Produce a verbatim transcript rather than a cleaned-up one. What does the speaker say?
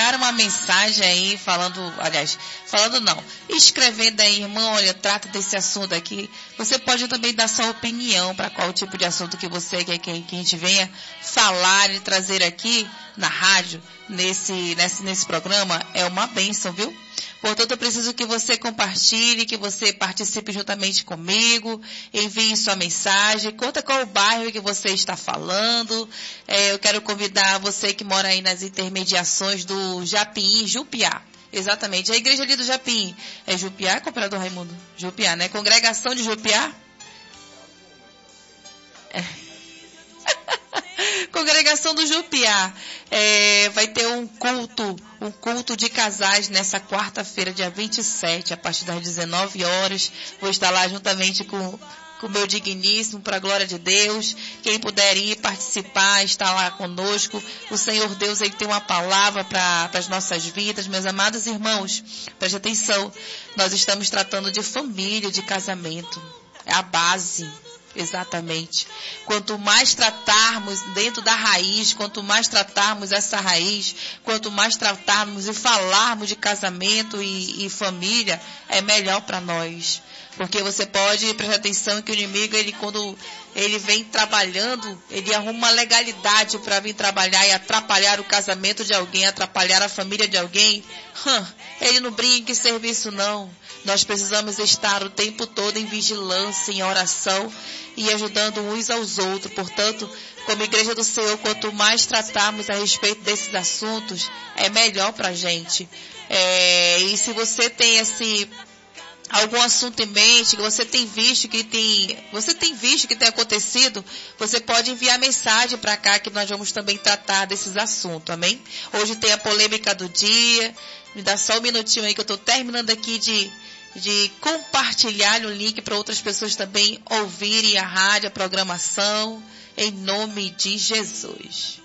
enviar uma mensagem aí falando, aliás, falando não, escrevendo aí, irmão, olha, trata desse assunto aqui. Você pode também dar sua opinião para qual tipo de assunto que você quer que, que a gente venha falar e trazer aqui na rádio, nesse, nesse, nesse programa. É uma bênção, viu? Portanto, eu preciso que você compartilhe, que você participe juntamente comigo, envie sua mensagem, conta qual o bairro que você está falando. É, eu quero convidar você que mora aí nas intermediações do Japim, Jupiá. Exatamente, a igreja ali do Japim. É Jupiá, compadre Raimundo? Jupiá, né? Congregação de Jupiá? É. Congregação do Jupiá, é, vai ter um culto, um culto de casais nessa quarta-feira, dia vinte e sete, a partir das dezenove horas. Vou estar lá juntamente com o meu digníssimo, para a glória de Deus. Quem puder ir participar, estar lá conosco. O Senhor Deus, Ele tem uma palavra para as nossas vidas. Meus amados irmãos, preste atenção. Nós estamos tratando de família, de casamento. É a base. Exatamente. Quanto mais tratarmos dentro da raiz, quanto mais tratarmos essa raiz, quanto mais tratarmos e falarmos de casamento e, e família, é melhor para nós. Porque você pode prestar atenção que o inimigo, ele quando ele vem trabalhando, ele arruma uma legalidade para vir trabalhar e atrapalhar o casamento de alguém, atrapalhar a família de alguém. Hum, ele não brinca em serviço não. Nós precisamos estar o tempo todo em vigilância, em oração e ajudando uns aos outros. Portanto, como igreja do Senhor, quanto mais tratarmos a respeito desses assuntos, é melhor para a gente. É, e se você tem esse... algum assunto em mente, que você tem visto que tem, você tem visto que tem acontecido, você pode enviar mensagem para cá que nós vamos também tratar desses assuntos, amém? Hoje tem a polêmica do dia, me dá só um minutinho aí que eu estou terminando aqui de, de compartilhar o link para outras pessoas também ouvirem a rádio, a programação, em nome de Jesus.